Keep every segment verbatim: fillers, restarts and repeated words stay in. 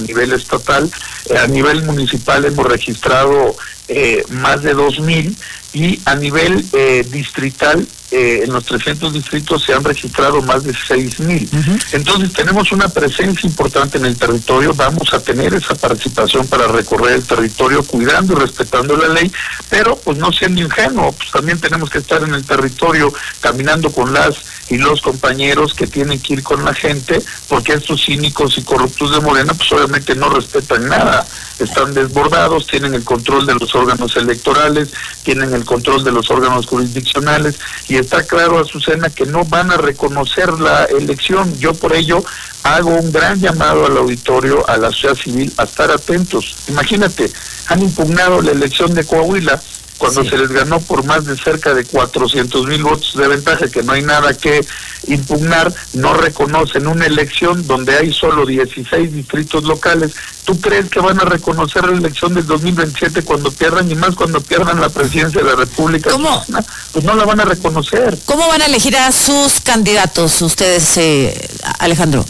nivel estatal. Eh, a nivel municipal hemos registrado eh, más de dos mil, y a nivel eh, distrital, eh, en los trescientos distritos se han registrado más de seis mil. Uh-huh. Entonces tenemos una presencia importante en el territorio, vamos a tener esa participación para recorrer el territorio cuidando y respetando la ley, pero pues no siendo ingenuo, pues también tenemos que estar en el territorio caminando con las y los compañeros que tienen que ir con la gente, porque estos cínicos y corruptos de Morena pues obviamente no respetan nada, están desbordados, tienen el control de los órganos electorales, tienen el control de los órganos jurisdiccionales, y está claro, Azucena, que no van a reconocer la elección. Yo por ello hago un gran llamado al auditorio, a la sociedad civil, a estar atentos. Imagínate, han impugnado la elección de Coahuila, cuando sí. se les ganó por más de cerca de cuatrocientos mil votos de ventaja, que no hay nada que impugnar, no reconocen una elección donde hay solo dieciséis distritos locales. ¿Tú crees que van a reconocer la elección del dos mil veintisiete cuando pierdan, y más cuando pierdan la presidencia de la República? ¿Cómo? Pues no la van a reconocer. ¿Cómo van a elegir a sus candidatos ustedes, eh, Alejandro?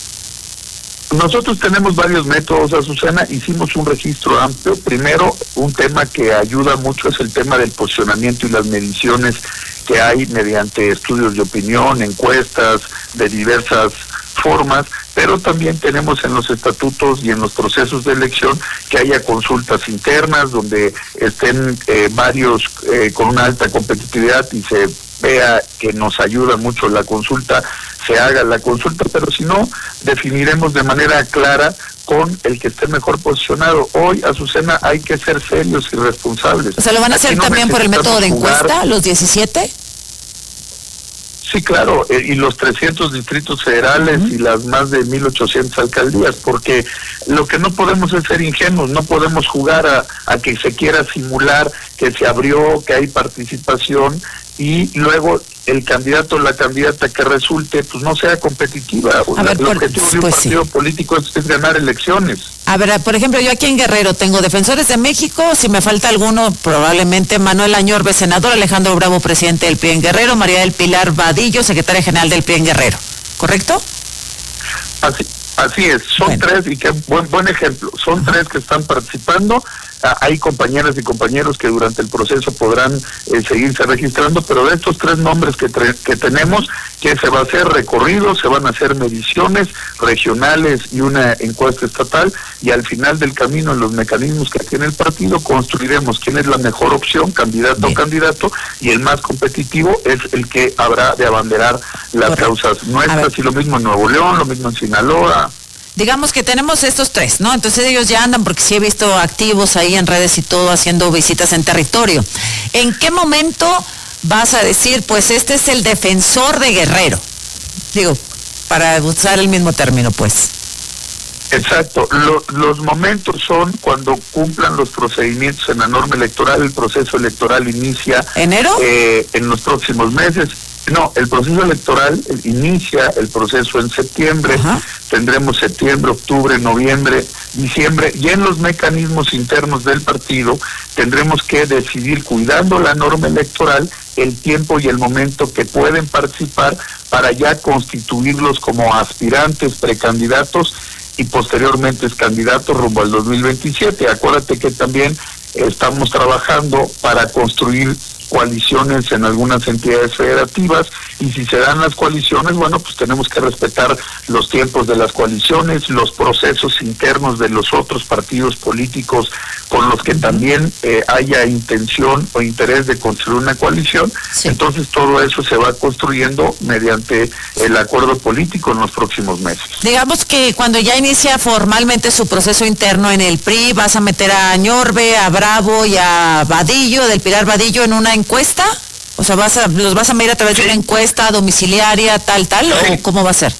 Nosotros tenemos varios métodos, Azucena. Hicimos un registro amplio. Primero, un tema que ayuda mucho es el tema del posicionamiento y las mediciones que hay mediante estudios de opinión, encuestas de diversas formas, pero también tenemos en los estatutos y en los procesos de elección que haya consultas internas donde estén eh, varios eh, con una alta competitividad y se vea que nos ayuda mucho la consulta, se haga la consulta, pero si no, definiremos de manera clara con el que esté mejor posicionado. Hoy, Azucena, hay que ser serios y responsables. O sea, ¿lo van a hacer no también por el método de jugar. encuesta, los diecisiete? Sí, claro, eh, y los trescientos distritos federales uh-huh. y las más de mil ochocientas alcaldías, porque lo que no podemos es ser ingenuos, no podemos jugar a, a que se quiera simular que se abrió, que hay participación, y luego el candidato o la candidata que resulte pues no sea competitiva. A ver, el por, objetivo de un pues partido sí. político es, es ganar elecciones. A ver, por ejemplo, yo aquí en Guerrero tengo Defensores de México, si me falta alguno, probablemente Manuel Añorbe, senador, Alejandro Bravo, presidente del P R I en Guerrero, María del Pilar Vadillo, secretaria general del P R I en Guerrero, ¿correcto? Así, así es, son bueno. tres, y qué buen, buen ejemplo, son Ajá. tres que están participando. Hay compañeras y compañeros que durante el proceso podrán eh, seguirse registrando, pero de estos tres nombres que, que tenemos, que se va a hacer recorrido, se van a hacer mediciones regionales y una encuesta estatal, y al final del camino, en los mecanismos que tiene el partido, construiremos quién es la mejor opción, candidato Bien. o candidato, y el más competitivo es el que habrá de abanderar las Correcto. causas nuestras, y lo mismo en Nuevo León, lo mismo en Sinaloa. Digamos que tenemos estos tres, ¿no? Entonces ellos ya andan, porque sí he visto activos ahí en redes y todo, haciendo visitas en territorio. ¿En qué momento vas a decir, pues este es el defensor de Guerrero? Digo, para usar el mismo término, pues. Exacto. Lo, los momentos son cuando cumplan los procedimientos en la norma electoral. El proceso electoral inicia... ¿Enero? Eh, en los próximos meses. No, el proceso electoral inicia el proceso en septiembre. Ajá. Tendremos septiembre, octubre, noviembre, diciembre, y en los mecanismos internos del partido tendremos que decidir, cuidando la norma electoral, el tiempo y el momento que pueden participar para ya constituirlos como aspirantes, precandidatos y posteriormente candidatos rumbo al dos mil veintisiete. Acuérdate que también estamos trabajando para construir coaliciones en algunas entidades federativas, y si se dan las coaliciones, bueno, pues tenemos que respetar los tiempos de las coaliciones, los procesos internos de los otros partidos políticos con los que también eh, haya intención o interés de construir una coalición. Sí. Entonces todo eso se va construyendo mediante el acuerdo político en los próximos meses. Digamos que cuando ya inicia formalmente su proceso interno en el P R I, vas a meter a Añorbe, a Bravo y a Vadillo, del Pilar Vadillo, en una encuesta, o sea, vas a, los vas a medir a través sí. de una encuesta domiciliaria, tal, tal, sí. o cómo va a ser.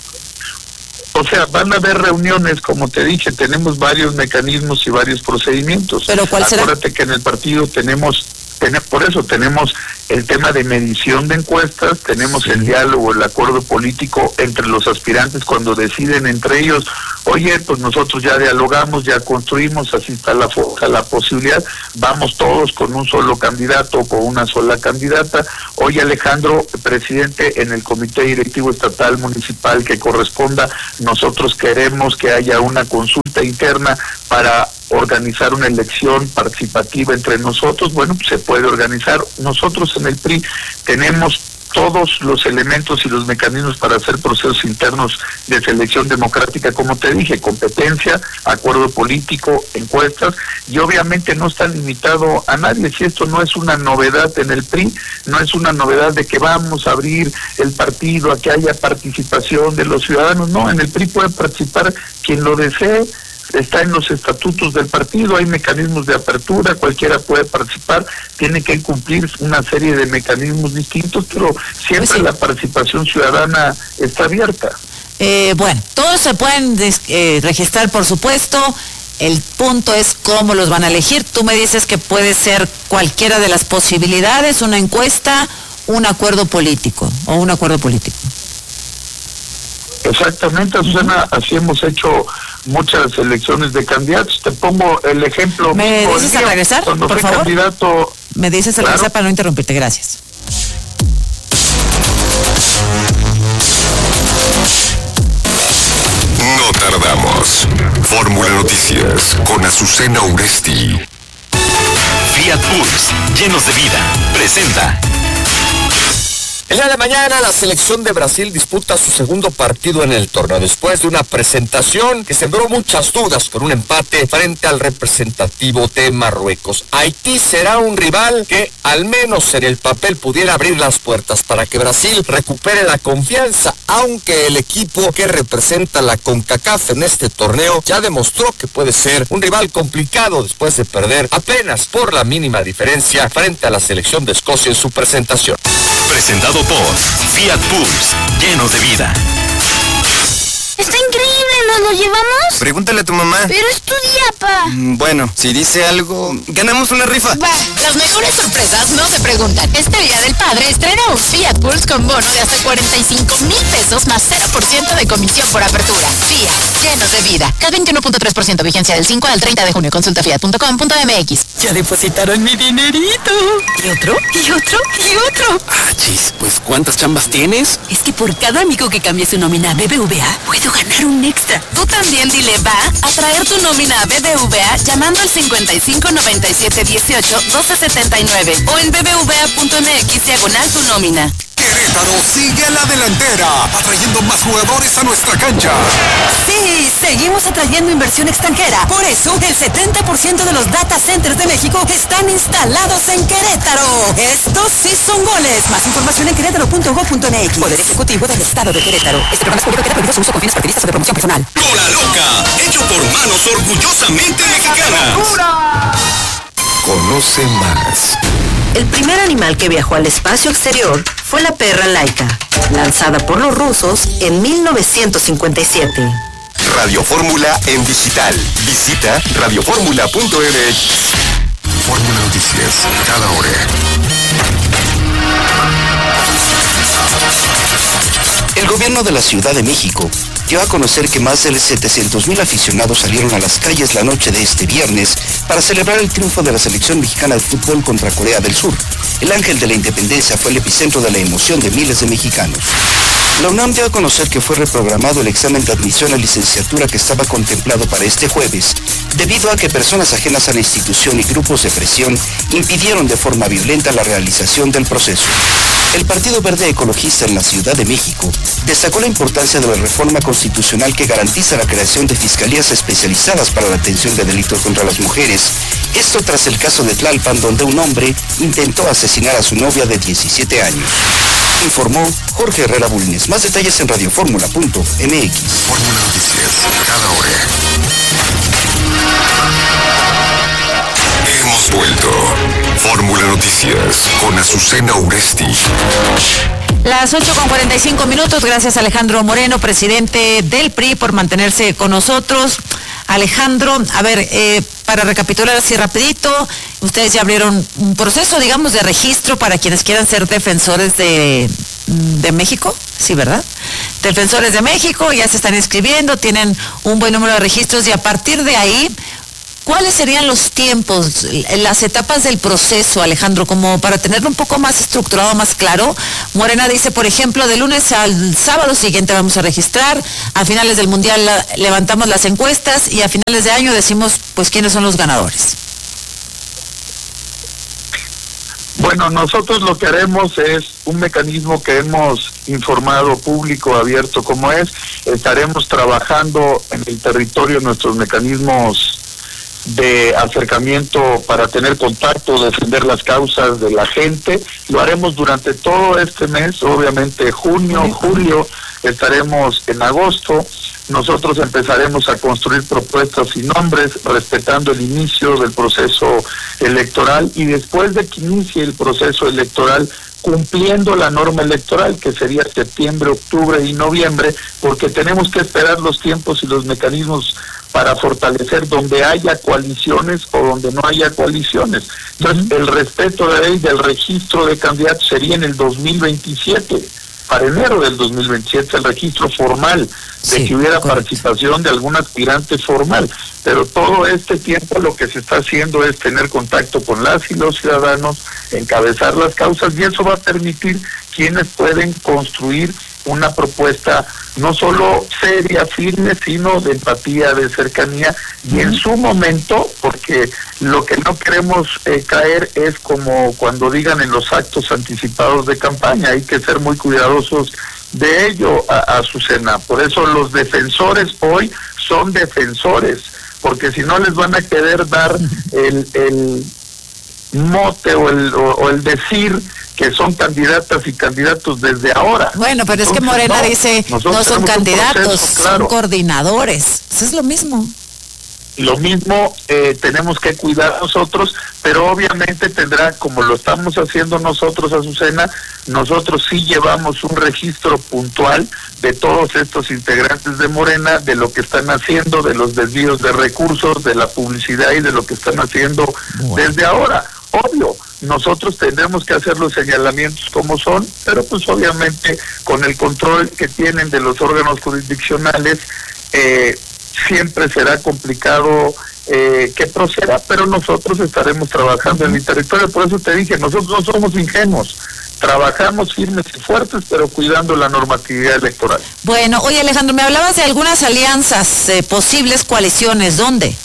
O sea, van a haber reuniones, como te dije, tenemos varios mecanismos y varios procedimientos. ¿Pero cuál será? Acuérdate que en el partido tenemos, ten, por eso tenemos el tema de medición de encuestas, tenemos sí. el diálogo, el acuerdo político entre los aspirantes cuando deciden entre ellos, oye, pues nosotros ya dialogamos, ya construimos, así está la foja, la posibilidad, vamos todos con un solo candidato o con una sola candidata. Oye, Alejandro, presidente, en el comité directivo estatal municipal que corresponda, nosotros queremos que haya una consulta interna para organizar una elección participativa entre nosotros, bueno, pues se puede organizar. Nosotros en el P R I tenemos todos los elementos y los mecanismos para hacer procesos internos de selección democrática, como te dije, competencia, acuerdo político, encuestas, y obviamente no está limitado a nadie. Si esto no es una novedad en el P R I, no es una novedad de que vamos a abrir el partido a que haya participación de los ciudadanos, no, en el P R I puede participar quien lo desee. Está en los estatutos del partido, hay mecanismos de apertura, cualquiera puede participar, tiene que cumplir una serie de mecanismos distintos, pero siempre pues sí, la participación ciudadana está abierta. Eh, bueno, todos se pueden eh, registrar, por supuesto. El punto es cómo los van a elegir. Tú me dices que puede ser cualquiera de las posibilidades, una encuesta, un acuerdo político o un acuerdo político. Exactamente, Susana, así hemos hecho muchas elecciones de candidatos. Te pongo el ejemplo. ¿Me dices a regresar, cuando por fue favor? Candidato... Me dices a Claro. regresar para no interrumpirte, gracias. No tardamos. Fórmula Noticias con Azucena Uresti. Fiat Pulse, llenos de vida, presenta. El día de mañana la selección de Brasil disputa su segundo partido en el torneo después de una presentación que sembró muchas dudas con un empate frente al representativo de Marruecos. Haití será un rival que al menos en el papel pudiera abrir las puertas para que Brasil recupere la confianza, aunque el equipo que representa la CONCACAF en este torneo ya demostró que puede ser un rival complicado después de perder apenas por la mínima diferencia frente a la selección de Escocia en su presentación. Presentado por Fiat Pulse, llenos de vida. Está increíble, ¿nos lo llevamos? Pregúntale a tu mamá. Pero es tu día, pa. Mm, Bueno, si dice algo, ganamos una rifa. Va, las mejores sorpresas no se preguntan. Este Día del Padre estrena un Fiat Pulse con bono de hasta cuarenta y cinco mil pesos más cero por ciento de comisión por apertura. Fiat, llenos de vida. K veintiuno punto tres por ciento vigencia del cinco al treinta de junio. Consulta fiat punto com punto m x. Ya depositaron mi dinerito. ¿Y otro? ¿Y otro? ¿Y otro? Ah, chis, pues ¿cuántas chambas tienes? Es que por cada amigo que cambie su nómina a B B V A, puedo ganar un extra. Tú también dile va a traer tu nómina a B B V A llamando al cincuenta y cinco noventa y siete dieciocho doce setenta y nueve o en bbva punto m x diagonal tu nómina. Querétaro sigue a la delantera, atrayendo más jugadores a nuestra cancha. Sí, seguimos atrayendo inversión extranjera. Por eso, el setenta por ciento de los data centers de México están instalados en Querétaro. Estos sí son goles. Más información en querétaro punto gob punto m x. Poder Ejecutivo del Estado de Querétaro. Este programa es público, queda prohibido su uso con fines partidistas o de promoción personal. Cola Loca, hecho por manos orgullosamente mexicanas. Conoce más. El primer animal que viajó al espacio exterior fue la perra Laika, lanzada por los rusos en mil novecientos cincuenta y siete. Radio Fórmula en digital. Visita radio fórmula punto m x. Fórmula Noticias, cada hora. El gobierno de la Ciudad de México dio a conocer que más de setecientos mil aficionados salieron a las calles la noche de este viernes para celebrar el triunfo de la selección mexicana de fútbol contra Corea del Sur. El Ángel de la Independencia fue el epicentro de la emoción de miles de mexicanos. La UNAM dio a conocer que fue reprogramado el examen de admisión a licenciatura que estaba contemplado para este jueves, debido a que personas ajenas a la institución y grupos de presión impidieron de forma violenta la realización del proceso. El Partido Verde Ecologista en la Ciudad de México destacó la importancia de la reforma constitucional que garantiza la creación de fiscalías especializadas para la atención de delitos contra las mujeres. Esto tras el caso de Tlalpan, donde un hombre intentó asesinar a su novia de diecisiete años. Informó Jorge Herrera Bulnes. Más detalles en radio fórmula punto m x. Fórmula Noticias, cada hora. Hemos vuelto. Fórmula Noticias con Azucena Uresti. Las ocho con cuarenta y cinco minutos, gracias Alejandro Moreno, presidente del P R I, por mantenerse con nosotros. Alejandro, a ver, eh, para recapitular así rapidito, ustedes ya abrieron un proceso, digamos, de registro para quienes quieran ser defensores de, de México, sí, ¿verdad? Defensores de México, ya se están inscribiendo, tienen un buen número de registros y a partir de ahí, ¿Cuáles serían los tiempos, las etapas del proceso, Alejandro, como para tenerlo un poco más estructurado, más claro? Morena dice, por ejemplo, de lunes al sábado siguiente vamos a registrar, a finales del Mundial la, levantamos las encuestas y a finales de año decimos, pues, quiénes son los ganadores. Bueno, nosotros lo que haremos es un mecanismo que hemos informado público, abierto como es. Estaremos trabajando en el territorio nuestros mecanismos de acercamiento para tener contacto, defender las causas de la gente. Lo haremos durante todo este mes, obviamente junio, julio, estaremos en agosto. Nosotros empezaremos a construir propuestas y nombres respetando el inicio del proceso electoral, y después de que inicie el proceso electoral, cumpliendo la norma electoral, que sería septiembre, octubre y noviembre, porque tenemos que esperar los tiempos y los mecanismos para fortalecer donde haya coaliciones o donde no haya coaliciones. Entonces, el respeto de ley del registro de candidatos sería en el dos mil veintisiete. Para enero del dos mil veintisiete, el registro formal, de sí, que hubiera correcto. Participación de algún aspirante formal. Pero todo este tiempo lo que se está haciendo es tener contacto con las y los ciudadanos, encabezar las causas, y eso va a permitir quienes pueden construir una propuesta no solo seria, firme, sino de empatía, de cercanía, y en su momento, porque lo que no queremos eh, caer es como cuando digan en los actos anticipados de campaña, hay que ser muy cuidadosos de ello, a, a Azucena. Por eso los defensores hoy son defensores, porque si no les van a querer dar el, el mote o el, o, o el decir que son candidatas y candidatos desde ahora. Bueno, pero Entonces, es que Morena no, dice, no son candidatos, proceso, claro. son coordinadores. Eso es lo mismo. Lo mismo eh, tenemos que cuidar nosotros, pero obviamente tendrá, como lo estamos haciendo nosotros, Azucena, nosotros sí llevamos un registro puntual de todos estos integrantes de Morena, de lo que están haciendo, de los desvíos de recursos, de la publicidad y de lo que están haciendo bueno. desde ahora. Obvio, nosotros tendremos que hacer los señalamientos como son, pero pues obviamente con el control que tienen de los órganos jurisdiccionales, eh, siempre será complicado eh, que proceda, pero nosotros estaremos trabajando en el territorio. Por eso te dije, nosotros no somos ingenuos, trabajamos firmes y fuertes, pero cuidando la normatividad electoral. Bueno, oye Alejandro, me hablabas de algunas alianzas, eh, posibles coaliciones, ¿dónde?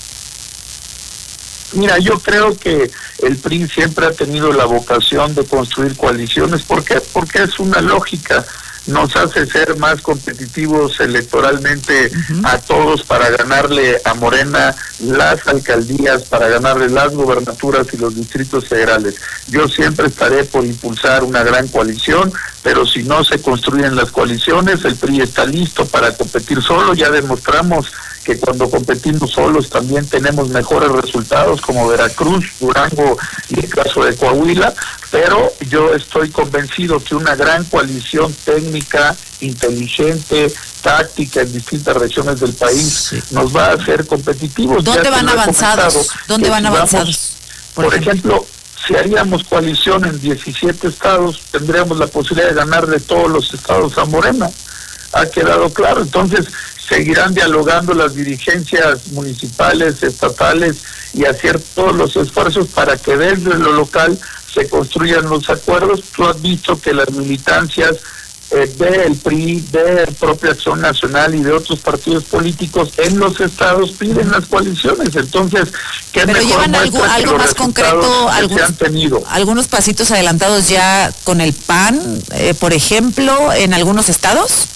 Mira, yo creo que el P R I siempre ha tenido la vocación de construir coaliciones. ¿Por qué? Porque es una lógica, nos hace ser más competitivos electoralmente uh-huh. a todos para ganarle a Morena las alcaldías, para ganarle las gubernaturas y los distritos federales. Yo siempre estaré por impulsar una gran coalición, pero si no se construyen las coaliciones, el P R I está listo para competir solo. Ya demostramos que cuando competimos solos también tenemos mejores resultados, como Veracruz, Durango y el caso de Coahuila, pero yo estoy convencido que una gran coalición técnica, inteligente, táctica en distintas regiones del país sí. nos va a hacer competitivos. ¿Dónde van avanzados? ¿Dónde van avanzados? Por, por ejemplo, ejemplo, si haríamos coalición en diecisiete estados, tendríamos la posibilidad de ganar de todos los estados a Morena. Ha quedado claro. Entonces, seguirán dialogando las dirigencias municipales, estatales, y hacer todos los esfuerzos para que desde lo local se construyan los acuerdos. Tú has visto que las militancias eh, del P R I, de propia Acción Nacional y de otros partidos políticos en los estados piden las coaliciones. Entonces, ¿qué Pero mejor llevan algo, algo más concreto, algunos, han tenido? algunos pasitos adelantados ya con el P A N, eh, por ejemplo, en algunos estados?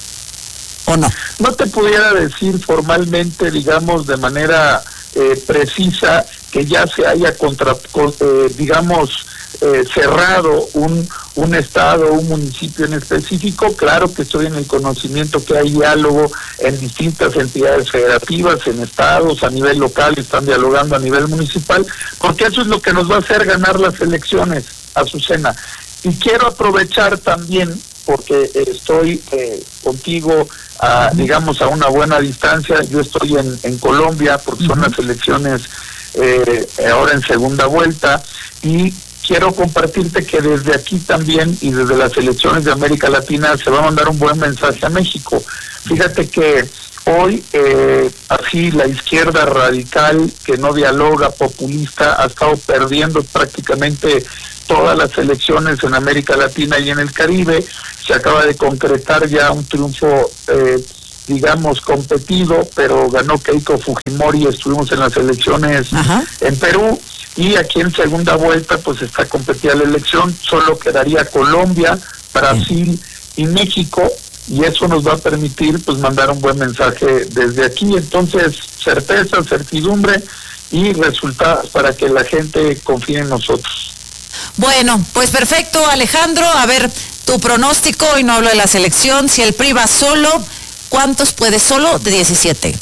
¿O no? No te pudiera decir formalmente, digamos, de manera eh, precisa, que ya se haya, contra, con, eh, digamos, eh, cerrado un, un estado, un municipio en específico. Claro que estoy en el conocimiento que hay diálogo en distintas entidades federativas, en estados, a nivel local, están dialogando a nivel municipal, porque eso es lo que nos va a hacer ganar las elecciones, Azucena. Y quiero aprovechar también, porque eh, estoy eh, contigo, a, digamos, a una buena distancia. Yo estoy en, en Colombia, porque son las elecciones eh, ahora en segunda vuelta, y quiero compartirte que desde aquí también, y desde las elecciones de América Latina, se va a mandar un buen mensaje a México. Fíjate que Hoy, eh, así la izquierda radical, que no dialoga, populista, ha estado perdiendo prácticamente todas las elecciones en América Latina y en el Caribe. Se acaba de concretar ya un triunfo, eh, digamos, competido, pero ganó Keiko Fujimori, estuvimos en las elecciones Ajá. en Perú, y aquí en segunda vuelta pues está competida la elección, solo quedaría Colombia, Brasil y México, y eso nos va a permitir pues mandar un buen mensaje desde aquí. Entonces, certeza, certidumbre y resultados para que la gente confíe en nosotros. Bueno, pues perfecto, Alejandro. A ver, tu pronóstico, y no hablo de la selección, si el P R I va solo, ¿cuántos puede solo de diecisiete?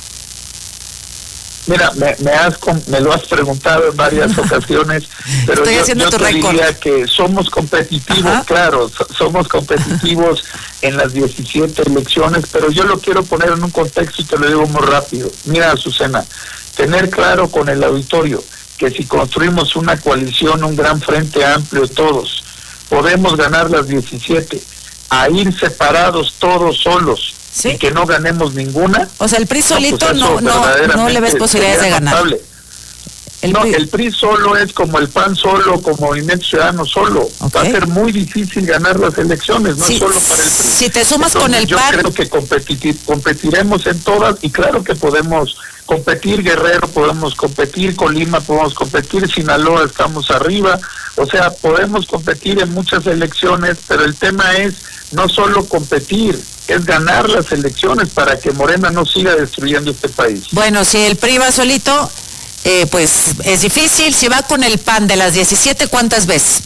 Mira, me, me, has, me lo has preguntado en varias ocasiones, pero Estoy yo, haciendo yo tu te récord. diría que somos competitivos, Ajá. claro, so, somos competitivos en las diecisiete elecciones, pero yo lo quiero poner en un contexto y te lo digo muy rápido. Mira, Azucena, tener claro con el auditorio que si construimos una coalición, un gran frente amplio todos, podemos ganar las diecisiete, a ir separados todos solos, ¿sí? Y que no ganemos ninguna. O sea, el P R I solito no, pues no, no, no le ves posibilidades de ganar. El no, P R I... el P R I solo es como el P A N solo, como Movimiento Ciudadano solo. Okay. Va a ser muy difícil ganar las elecciones, no sí, solo para el P R I. Si te sumas Entonces, con el yo P A N... Yo creo que competir, competiremos en todas, y claro que podemos competir, Guerrero, podemos competir, Colima, podemos competir, Sinaloa, estamos arriba. O sea, podemos competir en muchas elecciones, pero el tema es no solo competir, es ganar las elecciones para que Morena no siga destruyendo este país. Bueno, si el P R I va solito, eh, pues es difícil. Si va con el P A N de las diecisiete, ¿cuántas ves?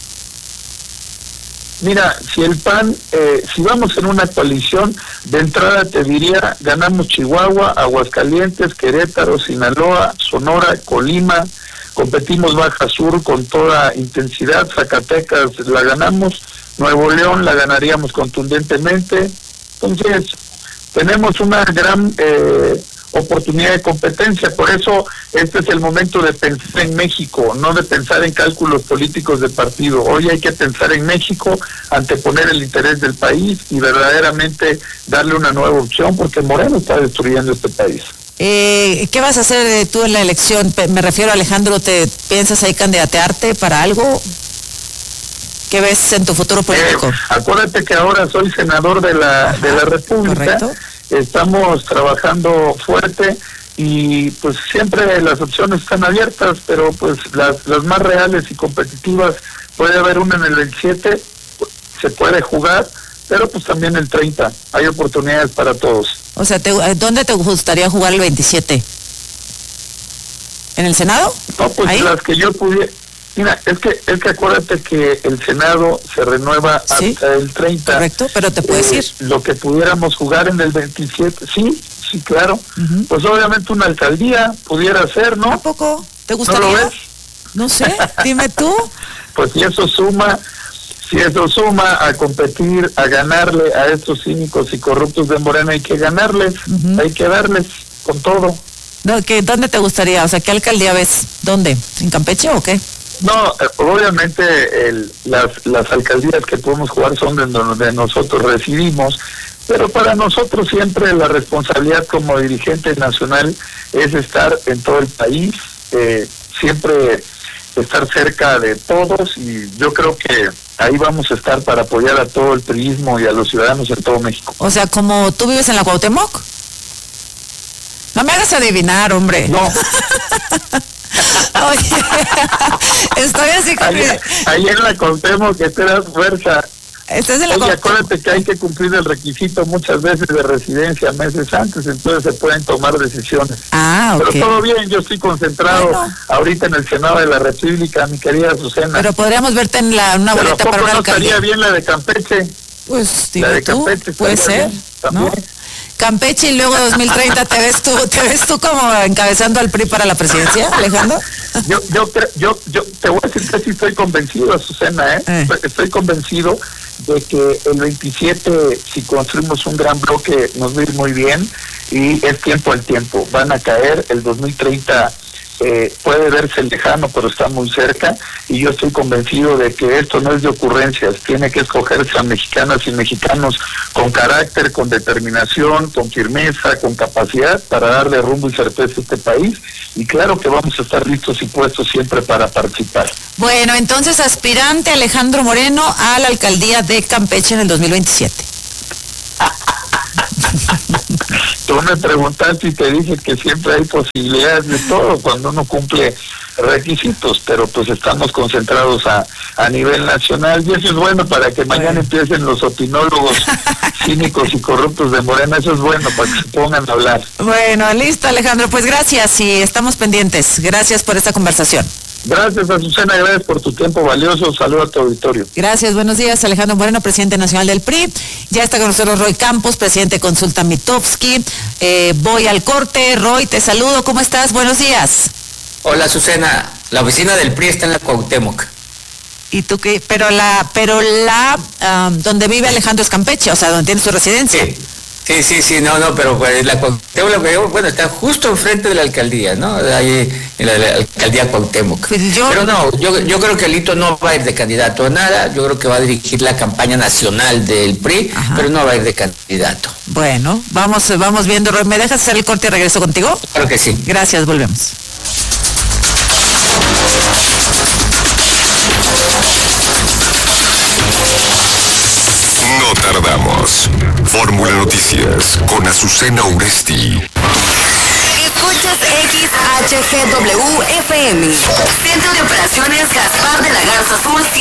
Mira, si el P A N, eh, si vamos en una coalición, de entrada te diría, ganamos Chihuahua, Aguascalientes, Querétaro, Sinaloa, Sonora, Colima, competimos Baja Sur con toda intensidad, Zacatecas la ganamos, Nuevo León la ganaríamos contundentemente. Entonces, tenemos una gran eh, oportunidad de competencia, por eso este es el momento de pensar en México, no de pensar en cálculos políticos de partido. Hoy hay que pensar en México, anteponer el interés del país y verdaderamente darle una nueva opción, porque Moreno está destruyendo este país. Eh, ¿Qué vas a hacer tú en la elección? Me refiero a Alejandro, ¿te piensas ahí candidatearte para algo? ¿Qué ves en tu futuro político? Eh, acuérdate que ahora soy senador de la Ajá, de la República. Correcto. Estamos trabajando fuerte y pues siempre las opciones están abiertas, pero pues las, las más reales y competitivas, puede haber una en el veintisiete, se puede jugar, pero pues también el treinta, hay oportunidades para todos. O sea, te, ¿dónde te gustaría jugar el veintisiete? ¿En el Senado? No, pues ¿ahí? Las que yo pudiera... Mira, es que es que acuérdate que el Senado se renueva ¿Sí? hasta el treinta. Correcto, pero te puedes eh, ir. Lo que pudiéramos jugar en el veintisiete, sí, sí, claro. Uh-huh. Pues obviamente una alcaldía pudiera ser, ¿no? ¿A poco? ¿Te gustaría? ¿No lo ves? No sé, dime tú. Pues si eso suma, si eso suma a competir, a ganarle a estos cínicos y corruptos de Morena, hay que ganarles, uh-huh. hay que darles con todo. No, ¿qué, ¿Dónde te gustaría? O sea, ¿qué alcaldía ves? ¿Dónde? ¿En Campeche o qué? No, obviamente el, las, las alcaldías que podemos jugar son de donde nosotros residimos, pero para nosotros siempre la responsabilidad como dirigente nacional es estar en todo el país, eh, siempre estar cerca de todos, y yo creo que ahí vamos a estar para apoyar a todo el priismo y a los ciudadanos en todo México. O sea, como tú vives en la Cuauhtémoc. No me hagas adivinar, hombre. No. Oye, estoy así como... Ahí, ahí en la Cuauhtémoc, que te das fuerza. Estás en la Oye, acuérdate que hay que cumplir el requisito muchas veces de residencia meses antes, entonces se pueden tomar decisiones. Ah, ok. Pero todo bien, yo estoy concentrado bueno. ahorita en el Senado de la República, mi querida Azucena. Pero podríamos verte en la, una Pero boleta para una no alcaldía. Estaría bien la de Campeche. Pues, dime la de tú, Campeche puede ser, ¿no? Campeche y luego dos mil treinta, ¿te ves tú te ves tú como encabezando al P R I para la presidencia, Alejandro? Yo yo yo yo te voy a decir que sí estoy convencido, Azucena, ¿eh? eh. Estoy convencido de que el veintisiete, si construimos un gran bloque, nos va a ir muy bien, y es tiempo al tiempo. Van a caer, el dos mil treinta eh, puede verse lejano, pero está muy cerca, y yo estoy convencido de que esto no es de ocurrencias, tiene que escogerse a mexicanas y mexicanos con carácter, con determinación, con firmeza, con capacidad para darle rumbo y certeza a este país, y claro que vamos a estar listos y puestos siempre para participar. Bueno, entonces aspirante Alejandro Moreno a la alcaldía de Campeche en el dos mil veintisiete. Tú me preguntaste y te dije que siempre hay posibilidades de todo cuando uno cumple requisitos, pero pues estamos concentrados a, a nivel nacional, y eso es bueno para que mañana empiecen los opinólogos cínicos y corruptos de Morena. Eso es bueno para que se pongan a hablar. Bueno, listo, Alejandro, pues gracias y estamos pendientes. Gracias por esta conversación. Gracias, Azucena, gracias por tu tiempo valioso. Saludos a tu auditorio. Gracias, buenos días. Alejandro Moreno, presidente nacional del P R I. Ya está con nosotros Roy Campos, presidente de Consulta Mitofsky. Eh, voy al corte. Roy, te saludo. ¿Cómo estás? Buenos días. Hola, Azucena. La oficina del P R I está en la Cuauhtémoc. ¿Y tú qué? Pero la, pero la, um, donde vive Alejandro es Campeche, o sea, donde tiene su residencia. Sí. Sí, sí, sí, no, no, pero pues la Cuauhtémoc, bueno, está justo enfrente de la alcaldía, ¿no? Ahí en la, la alcaldía Cuauhtémoc. Pues yo... Pero no, yo, yo creo que Alito no va a ir de candidato a nada, yo creo que va a dirigir la campaña nacional del P R I, Ajá. pero no va a ir de candidato. Bueno, vamos, vamos viendo, Roy. ¿Me dejas hacer el corte y regreso contigo? Claro que sí. Gracias, volvemos. No tardamos. Fórmula Noticias con Azucena Uresti. Escuchas X H G W F M. Centro de Operaciones Gaspar de la Garza Sur.